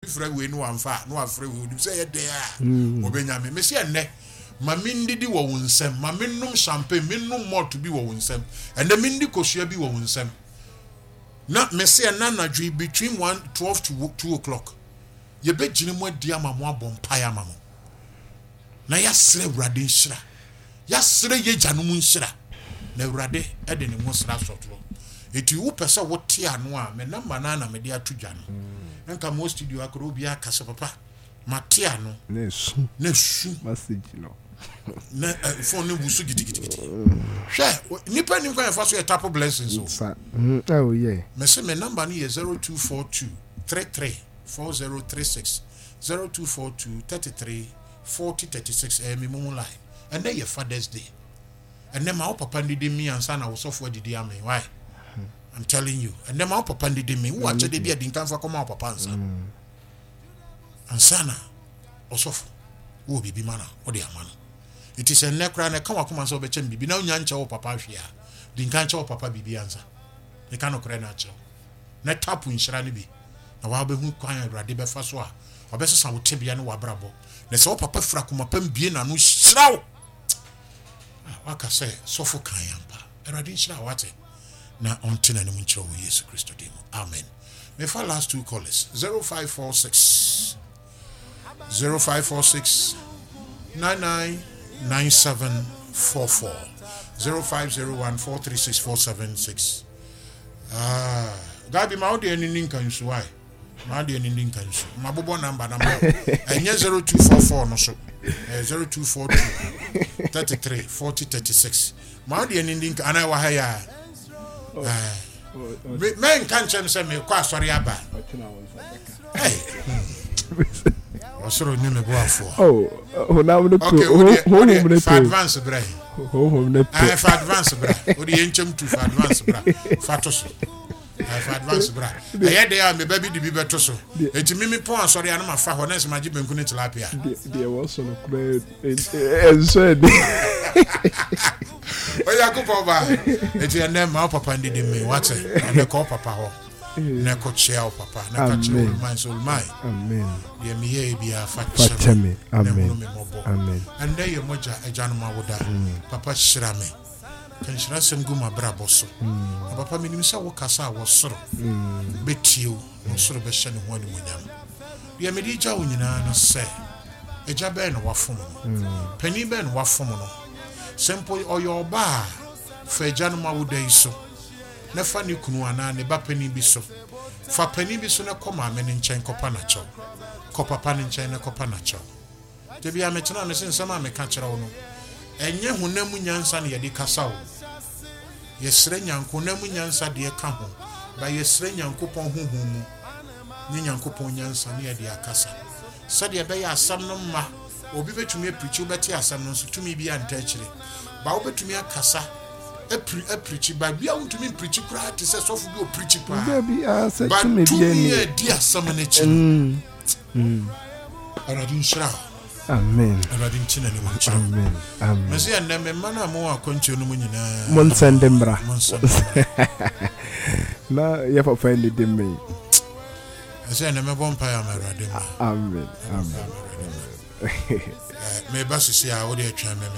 frɛ we no amfa no afrɛ we do say dey a obenya me say enne ma mindidi wo wunsem ma minnum champagne minnum malt bi wo wunsem ende mindi kosua bi wo wunsem na me say na nadwe between 12 to 2 o'clock ye be gine mo adi ama mo abom pae ama mo na ya sere Awurade nhyira ya sere ye gyanom nhyira na Awurade e de ne mo sra sotro eti wo pese wo te ano a me na na me de atu gya no nka mo studio akoro obi akase papa ma te ano na su message no na phone no busu gidigidi hwe nipa nim kwa fa so e tap blessings so oh yeah me say me number ni 0242 33 4036 0242 33 4036 me mumu line and then your Father's Day and then my papa ndidi me ansa na wo sofo adidi ame why I'm telling you and then my papa ndidi me wo ache de bia din kan fa koma papa ansa na osofo wo bibi mana wo de amano it is a nekra na kan wakoma so be chem bibi na onya nche wo papa hwea din kan che wo papa bibi ansa e kan okre na che na tapu nhyira ne bi na wa be hu kwan Awurade be fa so a obesesa wo tebia ne wabrabo na se wo papa fra kuma pam bie na no hyirawo waka say sofo kan yamba Awurade hyira wate na ontina ne munchiro wo Yesu Kristo demo amen. Me for last two callers 0546 999744 0501436476 Gabi ma odi eni nkan so why ma odi eni nkan so ma bobo number enye 0244 no so 0242 33 4036 ma odi eni nkan ana wa ha ya men kan chem se me kwa sori aba Osoro ni me boafo. Na me for advance bra. For advance bra. Odi enchem tu for advance bra. Fatos. For advance bra. Aye dey me baby di bi beto so. Enti mimi pon asori ana ma fa ho na se maji benku ne tilapia. Dey was so no kure enso dey. Oya ko papa. Enti ene ma papa ndi di me wate. Na ko papa ho. Na ko chia o papa. Na ka chia o my soul my. Amen. Ye me ye bia fatame. Amen. Amen. And there you moja ejanuma woda. Papa shira me. Kan shira sem gu ma bra boso. Papa mi nim sa wo kasa wo soro. Betiu no soro be hye ne ho ani monyam. Ye me di ja wo nyina no se. Eja be no wafom no. Pani be no wafom no. Simple oyo ba fa ejanuma woda iso. Na fa ni kunu ana ne ba pani bi so. Fa pani bi so na koma me ne nchen kopa na cho. Kopa pa ne nchen na kopa na cho. Je bia me tena me sen sama me ka kira wo no. Enye honam nyansa ne ye de kasa wo. Yesre nyanko nam nyansa de ka ho. Ba yesre nyankopon honhom mu. Ni nyankopon nyansa ne ye de akasa. Sade be ya asam no ma. Obi betumi aprichi obeti asam no so tumi bia ntachire. Ba obetumi akasa preach by bia untumi preach kra te se sofu bi o preach kra bia se tumi bia ni dia samanechi Awurade nhyira amen Awurade nkyina ne wankyira amen amen mesi enne me mana mo akwanche no mu nyina mon sendembra na ya fa find the me mesi enne me bompa ya Awurade amen amen me basisi a wo de atwa me